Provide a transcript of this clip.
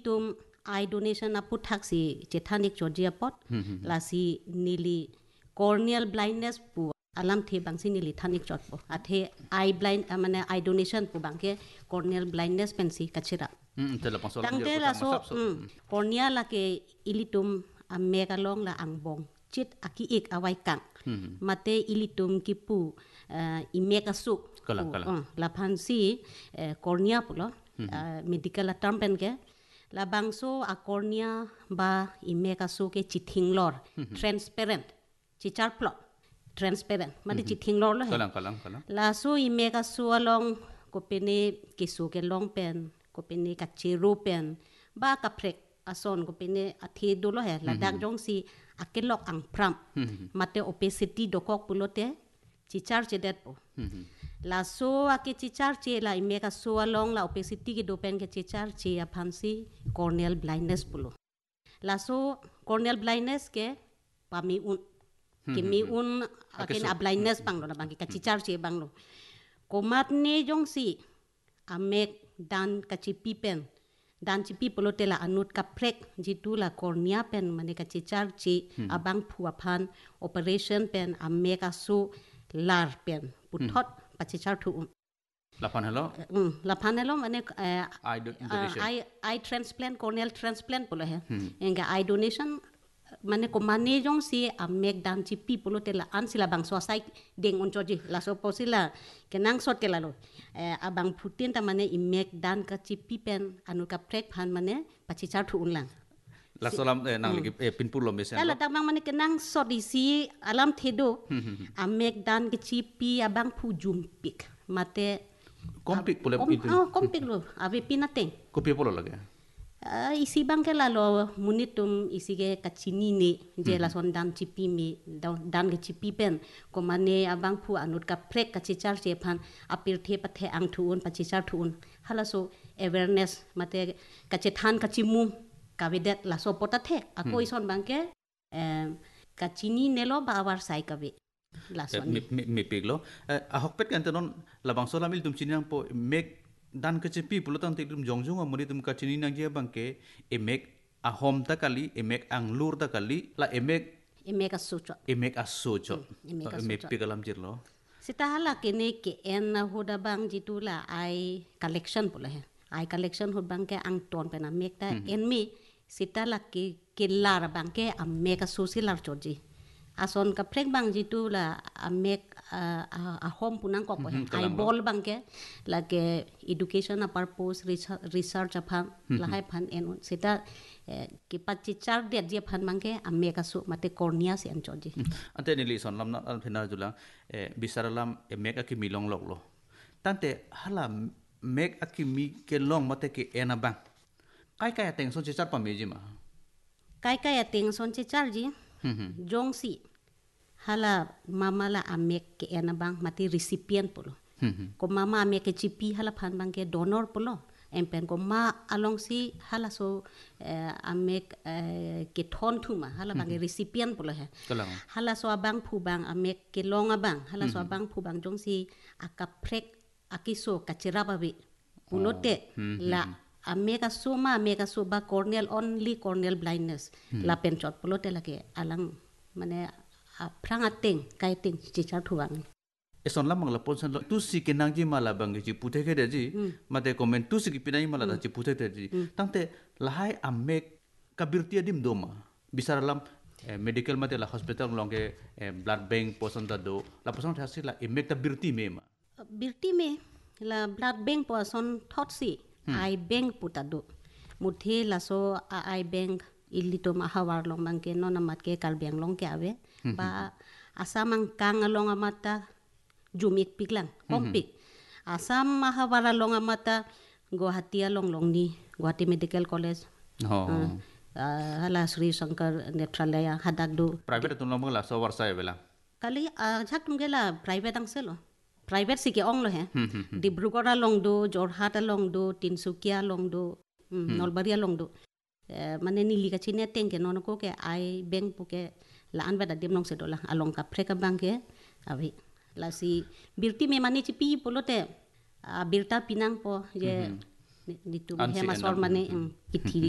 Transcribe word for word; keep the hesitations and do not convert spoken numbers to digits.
ilitum eye donation apu thaksi jethanik Georgia pot la si nili corneal blindness pu alam the bangsi nili thanik chot po athe eye blind mane eye donation pu bangke corneal blindness pensi kachira tangte la so cornea la ke ilitum amegalong la angbong chit aki ik awai kang mate ilitum kipu imeka su la phansi cornea pulo medical term pen ke la bangso a cornea ba imeka su ke chithinglor transparent chichar plot transparent mate chithinglor lo kalang kalang kalang la so imeka su along ko pene kisu ke long pen ko pene ka chiru pen ba ka prek ason ko pene athi dolo he la dak jong si akelok ang pram mate obesity dokok pulote chichar chedet po la so ake chichar che la imeka so along la obesity ke dopen ke chichar che aphansi corneal blindness pulo la so corneal blindness ke pami un ke mi un aken a blindness panglo na bangki ka chichar che banglo komat ne jong si amek dan kachipi pen dan chipi polote la anut ka prek jitu la cornea pen mane ka chichar chi abang phuaphan operation pen ameka su lar pen puthot pachichar thu lapan hello um lapan hello mane eye eye transplant corneal transplant polo he enga eye donation mane ko mane jong si amek dan chipi polote la an sila bang so sai deng on choji la so posila kenang sot ke lalo abang putin ta mane imek dan ka chipi pen anu ka prek phan mane pachichar thu unlang la solam nang lagi pinpur lo mesen la ta mang mane kenang sot isi alam thedo amek dan ke chipi abang phu jumpik mate kompik pole oh kompik lo ave pinateng kopi polo lagi Uh, isi bang ke lalo munitum isi ke kacini ne je la son dan chipi me dan ke chipi pen ko mane abang phu anut ka prek ka chichar che phan apir the pathe ang thuun pachichar thuun hala so awareness mate ka che than ka chimu ka vedet la so pota the ako ison bang ke kacini nelo ba awar sai ka ve la son me me peglo a hokpet kan tenon labang so lamil tum chinang po mek dan kecepi pulutan tidur jongjong amuni tum kacini nang dia bangke emek ahom ta kali emek anglur ta kali la emek emek asucho emek asucho emek pegalam jirlo sita hala kene ke en hoda bang jitula ai collection pula he ai collection hod bang ke ang ton pena mek ta en mi sita la ke kelar bang ke amek asusilar choji ason ka prek bang jitu la amek a home punang ko ai bol bang ke la ke education a purpose research aphan la hai phan en sita ki pachichar de je phan bang ke amek asu mate cornea se an choji ante ni li son lam na al phina jula bisaralam emek a ki milong lok lo tante hala mek a ki mi ke long mate ke ena bang kai kai ateng son chichar pa meji ma kai kai ateng son chichar ji jong si hala mama la amek ke ena bang mati recipient polo ko mama amek ke chipi hala phan bang ke donor polo empen ko ma along si hala so amek ke thon thu ma hala bang recipient polo he hala so abang phu bang amek ke long abang hala so abang phu bang jong si akaprek akiso kachira babe pulote la ameka soma ameka soba corneal only corneal blindness la penchot polote lake alang mane prang ateng kai teng chichar thuang eson lamang la ponsan lo tu si ke nang ji mala bang ji puthe ke de ji mate comment tu si ki pinai mala da ji puthe de ji tangte lahai amek kabirti adim doma bisaralam medical mate la hospital longe blood bank poson da do la poson thasi la emek ta birti me ma birti me la blood bank poson thotsi ai bank putado muthe laso ai bank ilito mahawar long bangke nona matke kalbiang long ke ave ba asamang kang long amata jumik piklang kompik asam mahawar long amata Guwahati long long ni Guwahati Medical College oh hala Sri Shankar Netralaya hadagdu private tun long la so warsa evela kali ajak tungela private angselo private sike ong lo he Dibrugarh long do Jorhat long do Tinsukia long do Nolbaria long do mane ni liga chine tengke non ko ke ai bank puke la an bada dem long se dola along ka preka bank ke avi la si birti me mani chi pi polote birta pinang po je nitu he masor mane pithi